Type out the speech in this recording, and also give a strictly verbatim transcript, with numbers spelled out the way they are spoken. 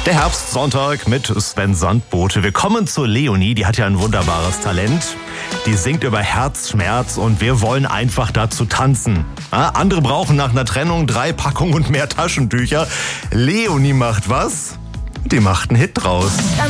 Der Herbstsonntag mit Sven Sandbote. Wir kommen zu Leonie, die hat ja ein wunderbares Talent. Die singt über Herzschmerz und wir wollen einfach dazu tanzen. Ja, andere brauchen nach einer Trennung drei Packungen und mehr Taschentücher. Leonie macht was? Die macht einen Hit draus.